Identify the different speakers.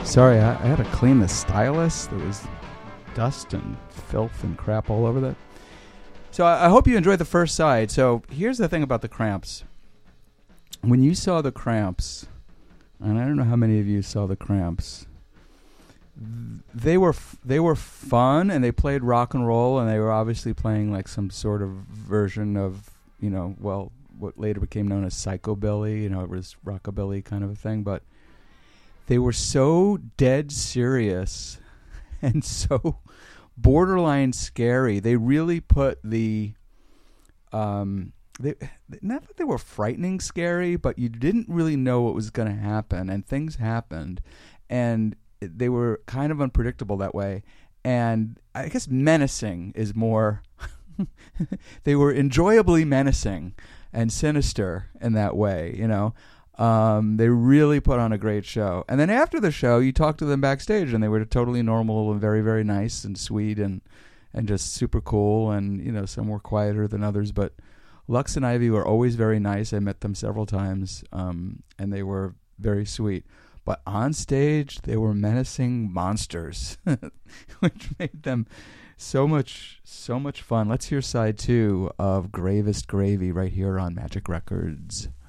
Speaker 1: Sorry, I had to clean the stylus. There was dust and filth and crap all over that. So I hope you enjoyed the first side. So here's the thing about the Cramps. When you saw the Cramps, and I don't know how many of you saw the Cramps, they were fun, and they played rock and roll, and they were obviously playing like some sort of version of, what later became known as psychobilly. It was rockabilly kind of a thing, but they were so dead serious and so borderline scary. They really put the not that they were frightening scary, but you didn't really know what was going to happen, and things happened, and they were kind of unpredictable that way. And I guess menacing is more they were enjoyably menacing and sinister in that way, They really put on a great show. And then after the show, you talked to them backstage, and they were totally normal and very, very nice and sweet and just super cool. And, some were quieter than others. But Lux and Ivy were always very nice. I met them several times, and they were very sweet. But on stage, they were menacing monsters, which made them so much fun. Let's hear side 2 of Gravest Gravy right here on Magic Records.